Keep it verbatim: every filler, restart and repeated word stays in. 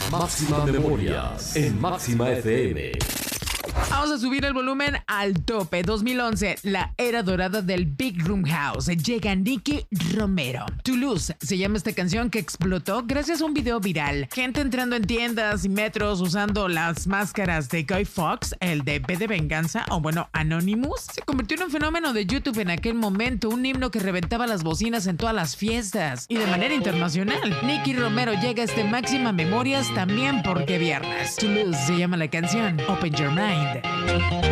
Máxima Memorias en Máxima F M. Vamos a subir el volumen al tope. dos mil once, la era dorada del Big Room House. Llega Nicky Romero. Toulouse se llama esta canción que explotó gracias a un video viral. Gente entrando en tiendas y metros usando las máscaras de Guy Fawkes, el de B de Venganza, o bueno, Anonymous. Se convirtió en un fenómeno de YouTube en aquel momento, un himno que reventaba las bocinas en todas las fiestas y de manera internacional. Nicky Romero llega a este Máxima Memorias también porque viernes. Toulouse se llama la canción. Open Your Mind.